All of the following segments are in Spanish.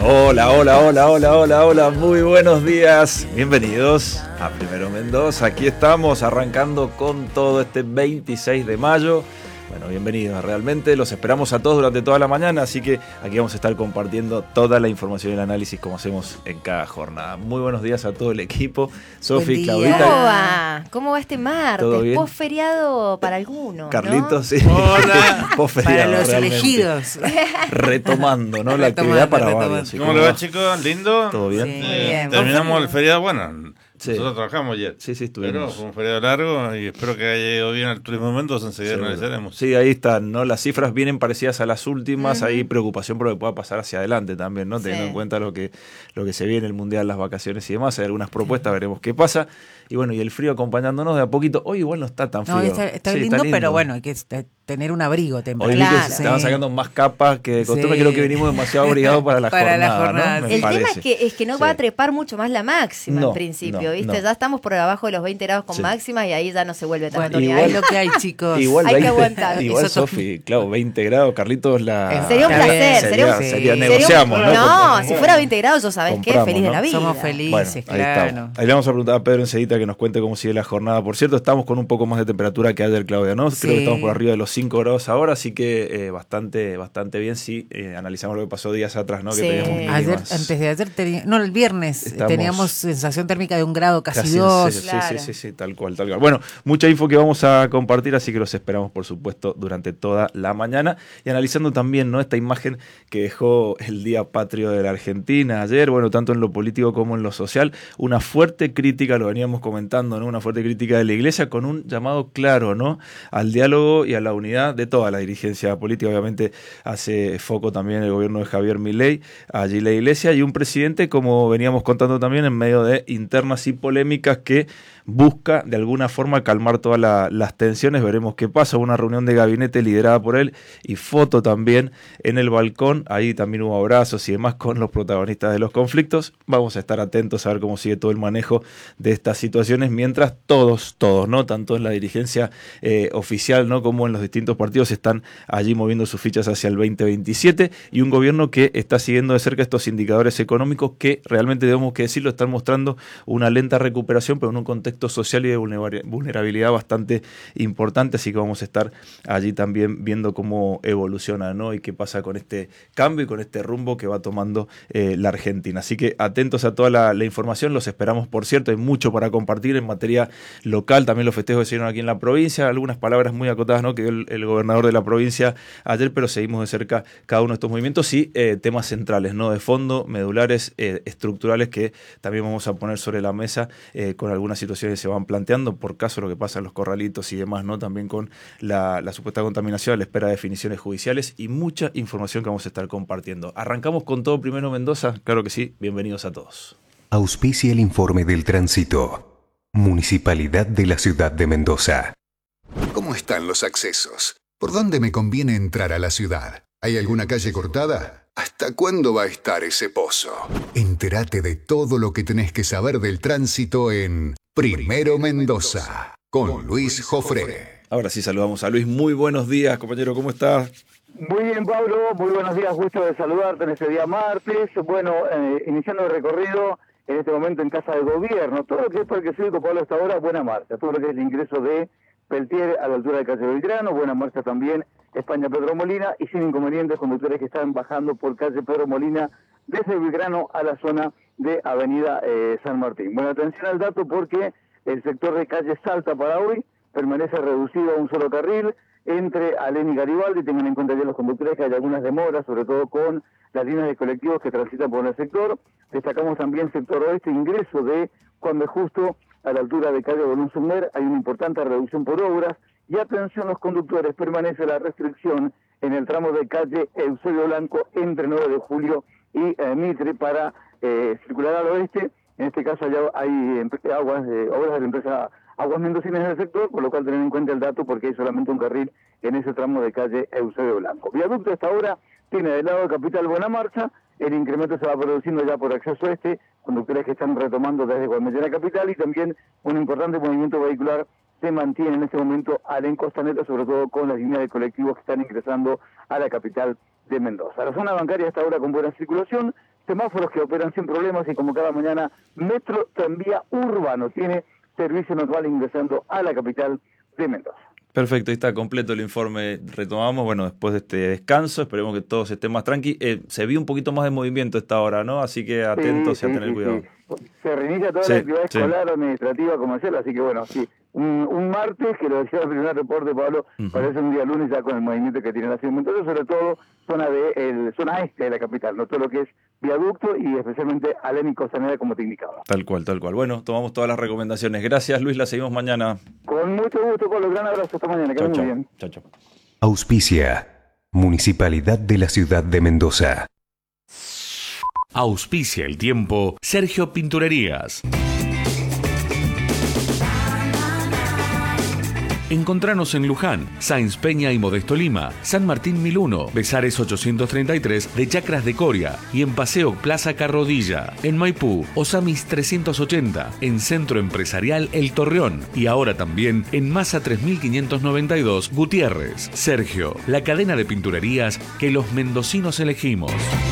Hola, hola, hola, hola, hola, hola, muy buenos días. Bienvenidos a Primero Mendoza. Aquí estamos arrancando con todo este 26 de mayo. Bueno, bienvenidos realmente, los esperamos a todos durante toda la mañana, así que aquí vamos a estar compartiendo toda la información y el análisis como hacemos en cada jornada. Muy buenos días a todo el equipo, Sofi, Claudita. ¿Cómo va este martes? ¿Todo bien? Post feriado para algunos, Carlitos, ¿no? sí. Hola. Post Para feriado, los realmente. elegidos. Retomando, ¿no? La actividad para varios. ¿Cómo le va, chicos? ¿Lindo? ¿Todo bien? Sí, muy bien. Terminamos el feriado, bueno, Sí. nosotros trabajamos ayer. Sí, estuvimos. Pero fue un feriado largo y espero que haya ido bien al turismo de Mendoza, enseguida analizaremos. Sí, ahí están, ¿no? Las cifras vienen parecidas a las últimas, hay preocupación por lo que pueda pasar hacia adelante también, ¿no? Teniendo en cuenta lo que se viene, el Mundial, las vacaciones y demás, hay algunas propuestas, veremos qué pasa. Y bueno, y el frío acompañándonos de a poquito. Hoy igual no está tan frío. No, está Sí, lindo, pero bueno, hay que tener un abrigo temprano. Hoy vi que Claro. se estaban sacando más capas que de costumbre, Sí. creo que venimos demasiado abrigados para la jornada, ¿no? Me El tema parece. es que no va a trepar mucho más la máxima No, en principio, no, ¿viste? no. Ya estamos por abajo de los 20 grados con Sí. máxima y ahí ya no se vuelve tan Bueno, Igual- es lo que hay, chicos. Igual Hay que 20, aguantar. igual Eso Sofi, claro, 20 grados, Carlitos la... Sería un Está bien, placer, sería negociamos, ¿no? No, si fuera 20 grados, yo sabés qué, Compramos, feliz de ¿no? la vida. Somos Bueno, felices, ahí claro. estamos. Ahí le vamos a preguntar a Pedro enseguida que nos cuente cómo sigue la jornada. Por cierto, estamos con un poco más de temperatura que ayer, Claudia, ¿no? Sí. Creo que estamos por arriba de los 5 grados ahora, así que bastante bien si analizamos lo que pasó días atrás, ¿no? Sí. Que teníamos mínimas. Ayer, antes de ayer, el viernes Estamos- teníamos sensación térmica de 1 grado, casi Casi 2. sí, Claro. sí, tal cual. Bueno, mucha info que vamos a compartir, así que los esperamos, por supuesto, durante toda la mañana. Y analizando también, ¿no? Esta imagen que dejó el Día Patrio de la Argentina ayer, bueno, tanto en lo político como en lo social, una fuerte crítica, lo veníamos comentando, ¿no? Una fuerte crítica de la Iglesia con un llamado claro, ¿no? Al diálogo y a la unidad de toda la dirigencia política. Obviamente hace foco también el gobierno de Javier Milei, allí la Iglesia, y un presidente, como veníamos contando también, en medio de internas y polémicas que busca de alguna forma calmar todas las tensiones. Veremos qué pasa. Una reunión de gabinete liderada por él y foto también en el balcón. Ahí también hubo abrazos y demás con los protagonistas de los conflictos. Vamos a estar atentos a ver cómo sigue todo el manejo de estas situaciones, mientras todos, ¿no? Tanto en la dirigencia oficial, ¿no? Como en los distintos partidos están allí moviendo sus fichas hacia el 2027, y un gobierno que está siguiendo de cerca estos indicadores económicos que realmente, debemos que decirlo, están mostrando una lenta recuperación, pero en un contexto social y de vulnerabilidad bastante importante, así que vamos a estar allí también viendo cómo evoluciona, ¿no? Y qué pasa con este cambio y con este rumbo que va tomando la Argentina. Así que atentos a toda la información, los esperamos. Por cierto, hay mucho para compartir en materia local, también los festejos que se dieron aquí en la provincia, algunas palabras muy acotadas, ¿no? Que dio el gobernador de la provincia ayer, pero seguimos de cerca cada uno de estos movimientos y temas centrales, ¿no? De fondo, medulares, estructurales, que también vamos a poner sobre la mesa con algunas situaciones que se van planteando, por caso lo que pasa en los corralitos y demás, ¿no? También con la supuesta contaminación a la espera de definiciones judiciales y mucha información que vamos a estar compartiendo. Arrancamos con todo Primero Mendoza, claro que sí, bienvenidos a todos. Auspicia el informe del tránsito. Municipalidad de la Ciudad de Mendoza. ¿Cómo están los accesos? ¿Por dónde me conviene entrar a la ciudad? ¿Hay alguna calle cortada? ¿Hasta cuándo va a estar ese pozo? Entérate de todo lo que tenés que saber del tránsito en Primero Mendoza, con Luis Jofré. Ahora sí saludamos a Luis. Muy buenos días, compañero, ¿cómo estás? Muy bien, Pablo, muy buenos días, gusto de saludarte en este día martes. Bueno, iniciando el recorrido en este momento en Casa de Gobierno, todo lo que es Parque Cívico, Pablo, hasta ahora, buena marcha. Todo lo que es el ingreso de Peltier a la altura de calle Belgrano, buena marcha también España Pedro Molina, y sin inconvenientes conductores que están bajando por calle Pedro Molina desde Belgrano a la zona de Avenida San Martín. Bueno, atención al dato porque el sector de calle Salta para hoy permanece reducido a un solo carril entre Alén y Garibaldi. Tengan en cuenta ya los conductores que hay algunas demoras, sobre todo con las líneas de colectivos que transitan por el sector. Destacamos también sector oeste, ingreso de Juan B. Justo a la altura de calle Bolón Sumer, hay una importante reducción por obras. Y atención los conductores, permanece la restricción en el tramo de calle Eusebio Blanco entre 9 de julio y Mitre para circular al oeste. En este caso ya hay obras de la empresa Aguas Mendocinas en el sector, por lo cual tener en cuenta el dato porque hay solamente un carril en ese tramo de calle Eusebio Blanco. Viaducto hasta ahora tiene del lado de Capital buena marcha, el incremento se va produciendo ya por acceso este, conductores que están retomando desde Guadalmedina Capital, y también un importante movimiento vehicular se mantiene en este momento en Costanera, sobre todo con las líneas de colectivos que están ingresando a la capital de Mendoza. La zona bancaria hasta ahora con buena circulación, semáforos que operan sin problemas y como cada mañana, Metro Tranvía Urbano tiene servicio normal ingresando a la capital de Mendoza. Perfecto, ahí está completo el informe. Retomamos, bueno, después de este descanso, esperemos que todos estén más tranqui. Se vio un poquito más de movimiento esta hora, ¿no? Así que atentos y a tener cuidado. Sí. Se reinicia toda la actividad escolar, administrativa, comercial, así que bueno, sí. Un martes, que lo decía el primer reporte, Pablo, parece un día lunes ya con el movimiento que tiene la ciudad. Entonces, sobre todo, zona este de la capital, no todo lo que es viaducto y especialmente Alem y Costanera, como te indicaba. Tal cual. Bueno, tomamos todas las recomendaciones. Gracias, Luis, la seguimos mañana. Con mucho gusto, Pablo. Gran abrazo. Hasta mañana. Que muy bien. Chao. Auspicia. Municipalidad de la Ciudad de Mendoza. Auspicia el tiempo Sergio Pinturerías. Encontranos en Luján, Sáenz Peña y Modesto Lima, San Martín 1001, Besares 833 de Chacras de Coria y en Paseo Plaza Carrodilla, en Maipú, Osamis 380, en Centro Empresarial El Torreón y ahora también en Masa 3592 Gutiérrez. Sergio, la cadena de pinturerías que los mendocinos elegimos.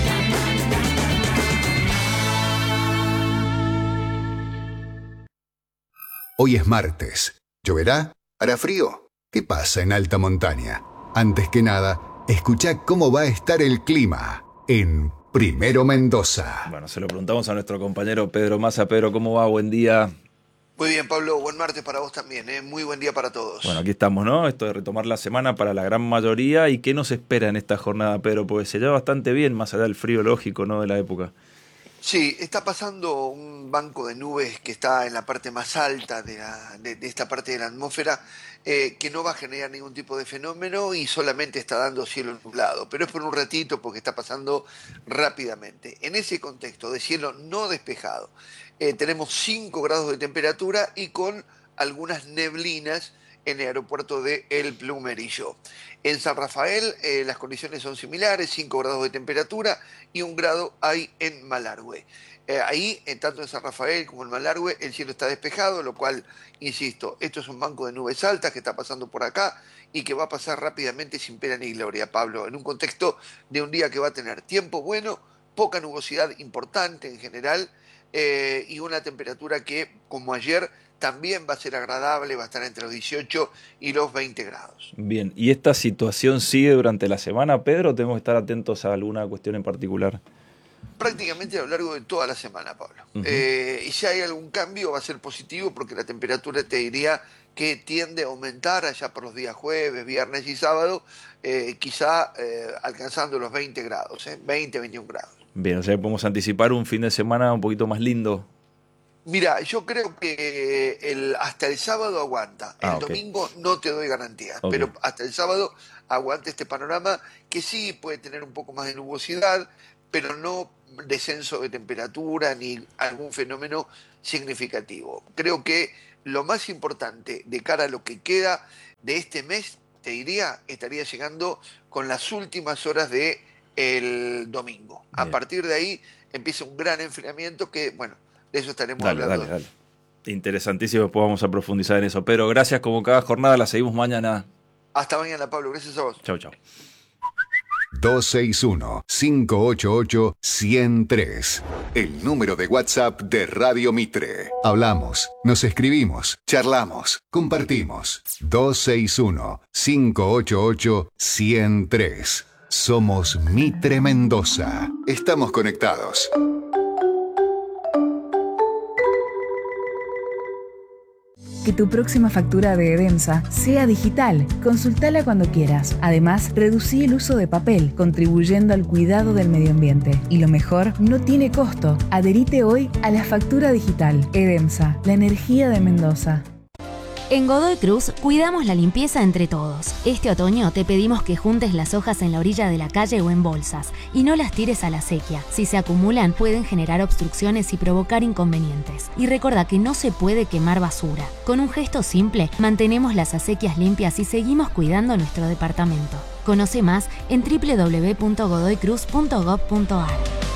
Hoy es martes. ¿Lloverá? ¿Hará frío? ¿Qué pasa en alta montaña? Antes que nada, escuchá cómo va a estar el clima en Primero Mendoza. Bueno, se lo preguntamos a nuestro compañero Pedro Massa. Pedro, ¿cómo va? Buen día. Muy bien, Pablo. Buen martes para vos también. Muy buen día para todos. Bueno, aquí estamos, ¿no? Esto de retomar la semana para la gran mayoría. ¿Y qué nos espera en esta jornada, Pedro? Porque se lleva bastante bien, más allá del frío lógico, ¿no?, de la época. Sí, está pasando un banco de nubes que está en la parte más alta de esta parte de la atmósfera, que no va a generar ningún tipo de fenómeno y solamente está dando cielo nublado, pero es por un ratito porque está pasando rápidamente. En ese contexto de cielo no despejado, tenemos 5 grados de temperatura y con algunas neblinas en el aeropuerto de El Plumerillo. En San Rafael las condiciones son similares, 5 grados de temperatura y 1 grado hay en Malargüe. Ahí, tanto en San Rafael como en Malargüe, el cielo está despejado, lo cual, insisto, esto es un banco de nubes altas que está pasando por acá y que va a pasar rápidamente sin pena ni gloria, Pablo, en un contexto de un día que va a tener tiempo bueno, poca nubosidad importante en general y una temperatura que, como ayer, también va a ser agradable, va a estar entre los 18 y los 20 grados. Bien, ¿y esta situación sigue durante la semana, Pedro, o tenemos que estar atentos a alguna cuestión en particular? Prácticamente a lo largo de toda la semana, Pablo. Y si hay algún cambio va a ser positivo porque la temperatura te diría que tiende a aumentar allá por los días jueves, viernes y sábado, quizá alcanzando los 20 grados, 20, 21 grados. Bien, o sea, podemos anticipar un fin de semana un poquito más lindo. Mira, yo creo que hasta el sábado aguanta. El domingo no te doy garantía, pero hasta el sábado aguanta este panorama que sí puede tener un poco más de nubosidad, pero no descenso de temperatura ni algún fenómeno significativo. Creo que lo más importante de cara a lo que queda de este mes, te diría, estaría llegando con las últimas horas del domingo. Bien. A partir de ahí empieza un gran enfriamiento que, bueno, de eso estaremos hablando. Dale. Interesantísimo, después vamos a profundizar en eso. Pero gracias, como cada jornada, la seguimos mañana. Hasta mañana, Pablo. Gracias a vos. Chau. 261-588-103. El número de WhatsApp de Radio Mitre. Hablamos, nos escribimos, charlamos, compartimos. 261-588-103. Somos Mitre Mendoza. Estamos conectados. Que tu próxima factura de Edemsa sea digital. Consultala cuando quieras. Además, reducí el uso de papel, contribuyendo al cuidado del medio ambiente. Y lo mejor, no tiene costo. Adherite hoy a la factura digital. Edemsa, la energía de Mendoza. En Godoy Cruz cuidamos la limpieza entre todos. Este otoño te pedimos que juntes las hojas en la orilla de la calle o en bolsas y no las tires a la sequía. Si se acumulan pueden generar obstrucciones y provocar inconvenientes. Y recuerda que no se puede quemar basura. Con un gesto simple mantenemos las acequias limpias y seguimos cuidando nuestro departamento. Conoce más en www.godoycruz.gov.ar.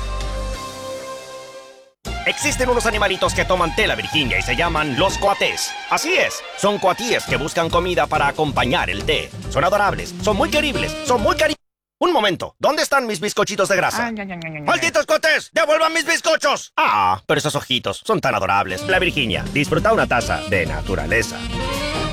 Existen unos animalitos que toman tela virginia y se llaman los coatés. Así es, son coatíes que buscan comida para acompañar el té. Son adorables, son muy queribles, son muy cariñosos. Un momento, ¿dónde están mis bizcochitos de grasa? ¡Malditos cotes! ¡Devuelvan mis bizcochos! Ah, pero esos ojitos son tan adorables. La Virginia, disfruta una taza de naturaleza.